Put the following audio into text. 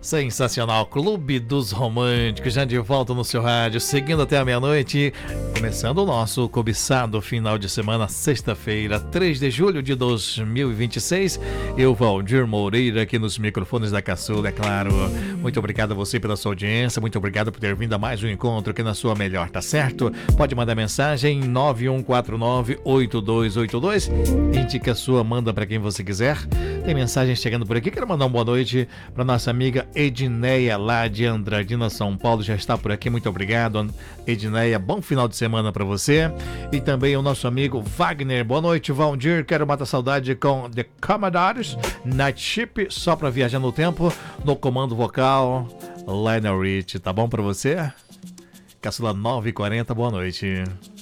Sensacional, Clube dos Românticos, já de volta no seu rádio, seguindo até a meia-noite, começando o nosso cobiçado final de semana, sexta-feira, 3 de julho de 2026. Eu, Valdir Moreira, aqui nos microfones da Caçula, é claro. Muito obrigado a você pela sua audiência, muito obrigado por ter vindo a mais um encontro aqui na sua melhor, tá certo? Pode mandar mensagem em 9149-8282, indique a sua, manda para quem você quiser. Tem mensagem chegando por aqui, quero mandar uma boa noite para nossa amiga Edneia, lá de Andradina, São Paulo, já está por aqui, muito obrigado, Edneia, bom final de semana para você. E também o nosso amigo Wagner, boa noite, Valdir, quero matar saudade com The Commodores, Night Ship, só para viajar no tempo, no comando vocal, Lionel Rich, tá bom para você? Caçula 9h40, boa noite.